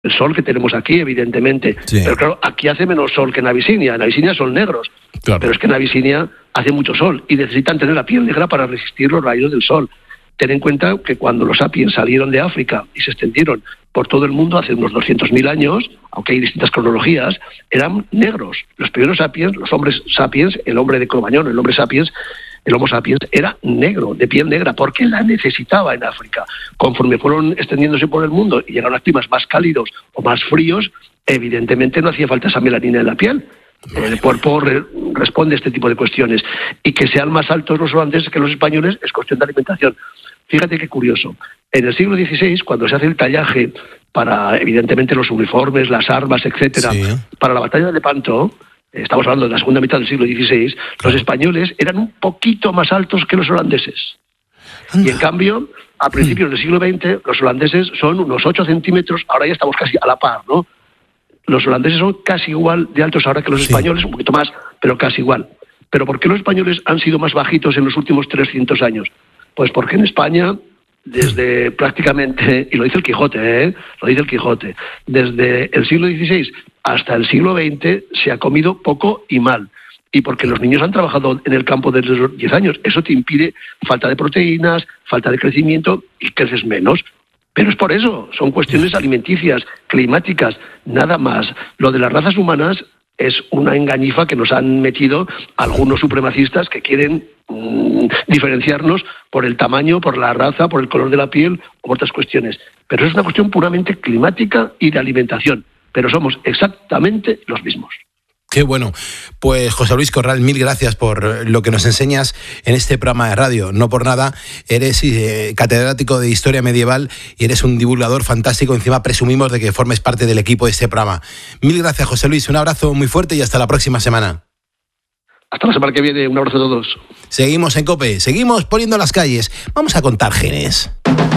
el sol que tenemos aquí, evidentemente. Sí. Pero claro, aquí hace menos sol que en Abisinia. En Abisinia son negros. Claro. Pero es que en Abisinia hace mucho sol y necesitan tener la piel negra para resistir los rayos del sol. Ten en cuenta que cuando los sapiens salieron de África y se extendieron por todo el mundo hace unos 200.000 años, aunque hay distintas cronologías, eran negros. Los primeros sapiens, los hombres sapiens, el hombre de Cromañón, el hombre sapiens, el Homo sapiens era negro, de piel negra, porque la necesitaba en África. Conforme fueron extendiéndose por el mundo y llegaron a climas más cálidos o más fríos, evidentemente no hacía falta esa melanina en la piel. El cuerpo responde a este tipo de cuestiones. Y que sean más altos los holandeses que los españoles es cuestión de alimentación. Fíjate qué curioso. En el siglo XVI, cuando se hace el tallaje para, evidentemente, los uniformes, las armas, etcétera, sí, para la batalla de Lepanto, estamos hablando de la segunda mitad del siglo XVI, claro, los españoles eran un poquito más altos que los holandeses. Anda. Y en cambio, a principios del siglo XX, los holandeses son unos 8 centímetros, ahora ya estamos casi a la par, ¿no? Los holandeses son casi igual de altos ahora que los españoles, un poquito más, pero casi igual. ¿Pero por qué los españoles han sido más bajitos en los últimos 300 años? Pues porque en España, desde prácticamente, y lo dice el Quijote, lo dice el Quijote, desde el siglo XVI hasta el siglo XX se ha comido poco y mal. Y porque los niños han trabajado en el campo desde los 10 años. Eso te impide falta de proteínas, falta de crecimiento y creces menos. Pero es por eso, son cuestiones alimenticias, climáticas, nada más. Lo de las razas humanas es una engañifa que nos han metido algunos supremacistas que quieren diferenciarnos por el tamaño, por la raza, por el color de la piel o por otras cuestiones. Pero es una cuestión puramente climática y de alimentación. Pero somos exactamente los mismos. Qué bueno. Pues José Luis Corral, mil gracias por lo que nos enseñas en este programa de radio. No por nada, eres catedrático de Historia Medieval y eres un divulgador fantástico. Encima presumimos de que formes parte del equipo de este programa. Mil gracias, José Luis. Un abrazo muy fuerte y hasta la próxima semana. Hasta la semana que viene. Un abrazo a todos. Seguimos en COPE, seguimos poniendo las calles. Vamos a contar genes.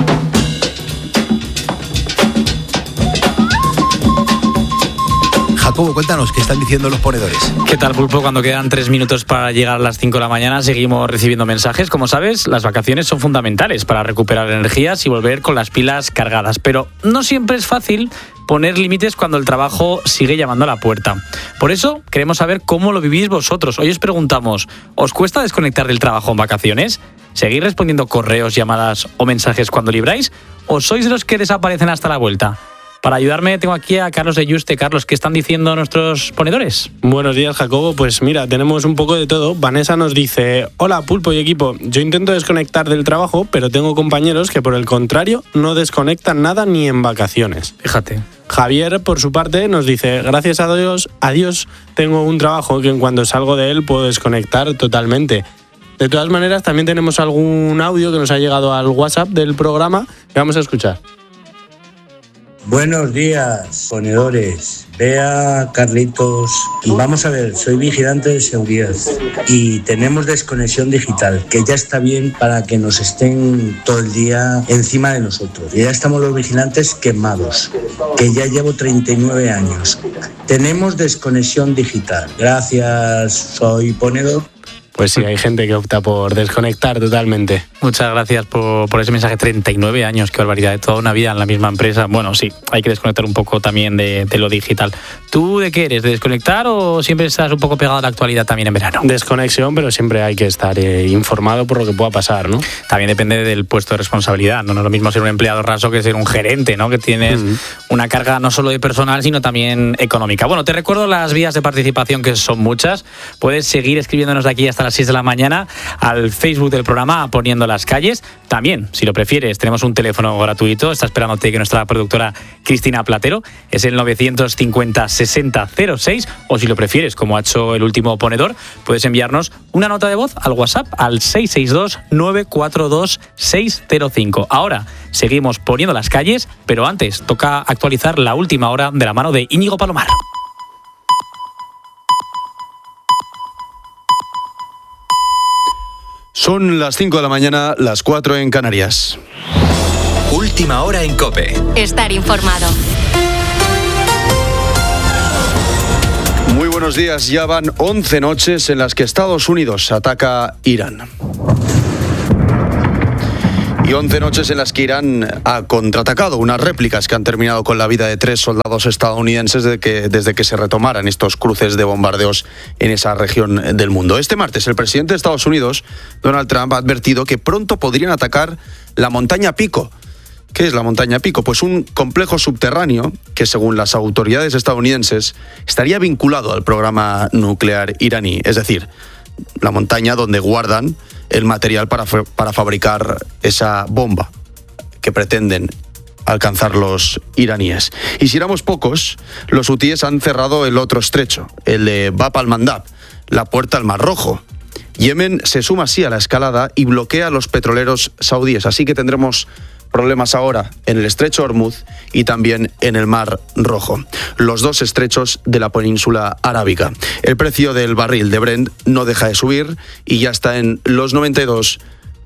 Jacobo, cuéntanos, ¿qué están diciendo los ponedores? ¿Qué tal, Pulpo? Cuando quedan 3 minutos para llegar a las 5 de la mañana, seguimos recibiendo mensajes. Como sabes, las vacaciones son fundamentales para recuperar energías y volver con las pilas cargadas. Pero no siempre es fácil poner límites cuando el trabajo sigue llamando a la puerta. Por eso, queremos saber cómo lo vivís vosotros. Hoy os preguntamos, ¿os cuesta desconectar del trabajo en vacaciones? ¿Seguís respondiendo correos, llamadas o mensajes cuando libráis? ¿O sois de los que desaparecen hasta la vuelta? Para ayudarme tengo aquí a Carlos de Yuste. Carlos, ¿qué están diciendo nuestros ponedores? Buenos días, Jacobo. Pues mira, tenemos un poco de todo. Vanessa nos dice: hola, Pulpo y equipo. Yo intento desconectar del trabajo, pero tengo compañeros que por el contrario no desconectan nada ni en vacaciones. Fíjate. Javier, por su parte, nos dice: gracias a Dios, tengo un trabajo que en cuanto salgo de él puedo desconectar totalmente. De todas maneras, también tenemos algún audio que nos ha llegado al WhatsApp del programa que vamos a escuchar. Buenos días, ponedores. Bea, Carlitos. Vamos a ver, soy vigilante de seguridad y tenemos desconexión digital, que ya está bien para que nos estén todo el día encima de nosotros. Y ya estamos los vigilantes quemados, que ya llevo 39 años. Tenemos desconexión digital. Gracias, soy ponedor. Pues sí, hay gente que opta por desconectar totalmente. Muchas gracias por ese mensaje. 39 años, qué barbaridad, de toda una vida en la misma empresa. Bueno, sí, hay que desconectar un poco también de lo digital. ¿Tú de qué eres? ¿De desconectar o siempre estás un poco pegado a la actualidad también en verano? Desconexión, pero siempre hay que estar informado por lo que pueda pasar, ¿no? También depende del puesto de responsabilidad. No es lo mismo ser un empleado raso que ser un gerente, ¿no? Que tienes una carga no solo de personal, sino también económica. Bueno, te recuerdo las vías de participación, que son muchas. Puedes seguir escribiéndonos de aquí hasta las 6 de la mañana al Facebook del programa Poniendo las Calles. También, si lo prefieres, tenemos un teléfono gratuito. Está esperándote que nuestra productora Cristina Platero. Es el 950-6006. O si lo prefieres, como ha hecho el último ponedor, puedes enviarnos una nota de voz al WhatsApp al 662-942-605. Ahora seguimos poniendo las calles, pero antes toca actualizar la última hora de la mano de Íñigo Palomar. Son las 5 de la mañana, las 4 en Canarias. Última hora en COPE. Estar informado. Muy buenos días. Ya van 11 noches en las que Estados Unidos ataca Irán. Y 11 noches en las que Irán ha contraatacado, unas réplicas que han terminado con la vida de 3 soldados estadounidenses desde que se retomaran estos cruces de bombardeos en esa región del mundo. Este martes, el presidente de Estados Unidos, Donald Trump, ha advertido que pronto podrían atacar la montaña Pico. ¿Qué es la montaña Pico? Pues un complejo subterráneo que, según las autoridades estadounidenses, estaría vinculado al programa nuclear iraní. Es decir, la montaña donde guardan el material para fabricar esa bomba que pretenden alcanzar los iraníes. Y si éramos pocos, los hutíes han cerrado el otro estrecho, el de Bab al-Mandab, la puerta al Mar Rojo. Yemen se suma así a la escalada y bloquea a los petroleros saudíes, así que tendremos problemas ahora en el estrecho Hormuz y también en el Mar Rojo, los dos estrechos de la península arábiga. El precio del barril de Brent no deja de subir y ya está en los $92.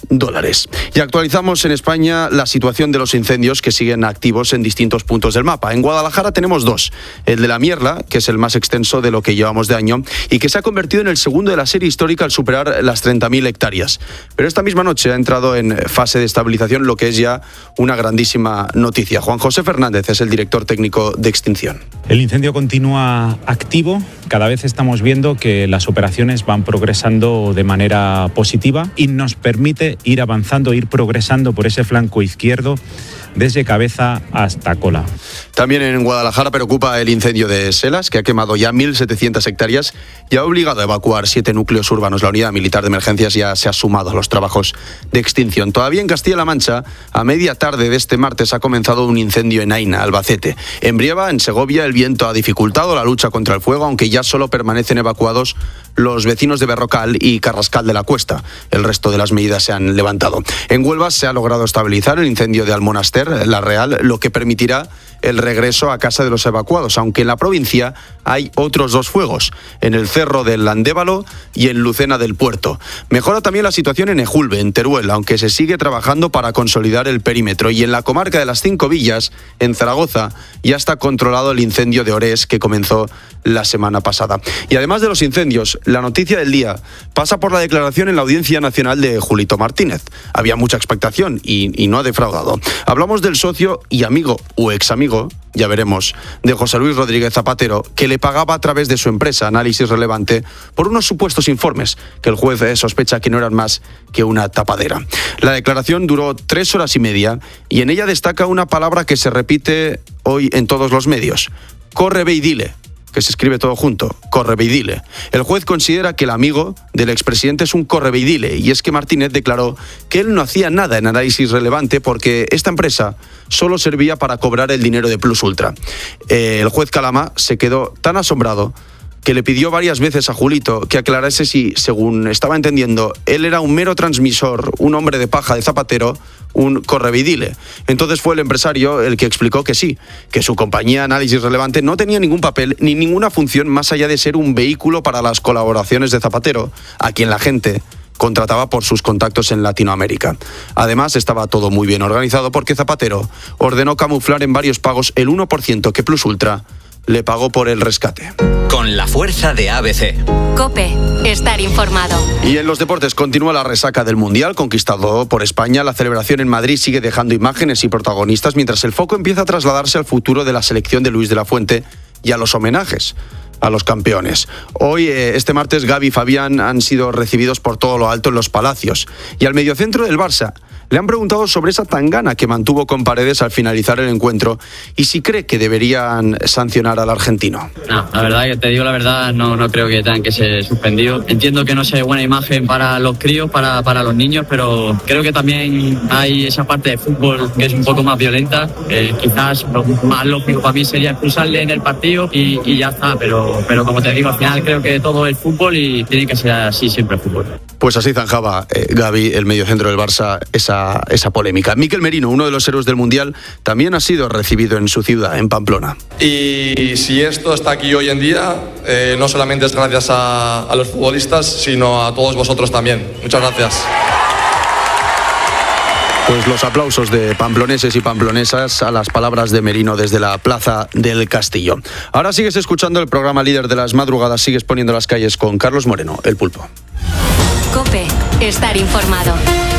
Y actualizamos en España la situación de los incendios que siguen activos en distintos puntos del mapa. En Guadalajara tenemos 2. El de la Mierla, que es el más extenso de lo que llevamos de año y que se ha convertido en el segundo de la serie histórica al superar las 30.000 hectáreas. Pero esta misma noche ha entrado en fase de estabilización, lo que es ya una grandísima noticia. Juan José Fernández es el director técnico de extinción. El incendio continúa activo. Cada vez estamos viendo que las operaciones van progresando de manera positiva y nos permite ir avanzando, ir progresando por ese flanco izquierdo desde cabeza hasta cola. También en Guadalajara preocupa el incendio de Selas, que ha quemado ya 1.700 hectáreas y ha obligado a evacuar 7 núcleos urbanos. La Unidad Militar de Emergencias ya se ha sumado a los trabajos de extinción. Todavía en Castilla-La Mancha, a media tarde de este martes ha comenzado un incendio en Aina, Albacete. En Brieva, en Segovia, el viento ha dificultado la lucha contra el fuego, aunque ya solo permanecen evacuados los vecinos de Berrocal y Carrascal de la Cuesta. El resto de las medidas se han levantado. En Huelva se ha logrado estabilizar el incendio de Almonaster, La Real, lo que permitirá el regreso a casa de los evacuados, aunque en la provincia hay otros 2 fuegos, en el Cerro del Landévalo y en Lucena del Puerto. Mejora también la situación en Ejulbe, en Teruel, aunque se sigue trabajando para consolidar el perímetro. Y en la comarca de las 5 Villas, en Zaragoza, ya está controlado el incendio de Orés que comenzó la semana pasada. Y además de los incendios, la noticia del día pasa por la declaración en la Audiencia Nacional de Julito Martínez. Había mucha expectación y no ha defraudado. Hablamos del socio y amigo o examigo, ya veremos, de José Luis Rodríguez Zapatero, que le pagaba a través de su empresa Análisis Relevante por unos supuestos informes que el juez sospecha que no eran más que una tapadera. La declaración duró 3 horas y media y en ella destaca una palabra que se repite hoy en todos los medios: corre, ve y dile, que se escribe todo junto, corre, ve y dile. El juez considera que el amigo del expresidente es un corre, ve y dile, y es que Martínez declaró que él no hacía nada en Análisis Relevante porque esta empresa solo servía para cobrar el dinero de Plus Ultra. El juez Calama se quedó tan asombrado que le pidió varias veces a Julito que aclarase si, según estaba entendiendo, él era un mero transmisor, un hombre de paja de Zapatero, un correvidile. Entonces fue el empresario el que explicó que sí, que su compañía Análisis Relevante no tenía ningún papel ni ninguna función más allá de ser un vehículo para las colaboraciones de Zapatero, a quien la gente contrataba por sus contactos en Latinoamérica. Además, estaba todo muy bien organizado porque Zapatero ordenó camuflar en varios pagos el 1% que Plus Ultra le pagó por el rescate. Con la fuerza de ABC. COPE. Estar informado. Y en los deportes continúa la resaca del Mundial conquistado por España. La celebración en Madrid sigue dejando imágenes y protagonistas, mientras el foco empieza a trasladarse al futuro de la selección de Luis de la Fuente y a los homenajes a los campeones. Hoy, este martes, Gavi y Fabián han sido recibidos por todo lo alto en los Palacios. Y al mediocentro del Barça le han preguntado sobre esa tangana que mantuvo con Paredes al finalizar el encuentro y si cree que deberían sancionar al argentino. No, la verdad, que te digo la verdad, no creo que tengan que ser suspendidos. Entiendo que no sea buena imagen para los críos, para los niños, pero creo que también hay esa parte de fútbol que es un poco más violenta. Quizás lo más lógico para mí sería expulsarle en el partido y ya está, pero como te digo, al final creo que todo es fútbol y tiene que ser así siempre el fútbol. Pues así zanjaba Gavi, el mediocentro del Barça, esa polémica. Mikel Merino, uno de los héroes del Mundial, también ha sido recibido en su ciudad, en Pamplona. Y si esto está aquí hoy en día, no solamente es gracias a los futbolistas, sino a todos vosotros también. Muchas gracias. Pues los aplausos de pamploneses y pamplonesas a las palabras de Merino desde la Plaza del Castillo. Ahora sigues escuchando el programa líder de las madrugadas, sigues poniendo las calles con Carlos Moreno, el Pulpo. COPE. Estar informado.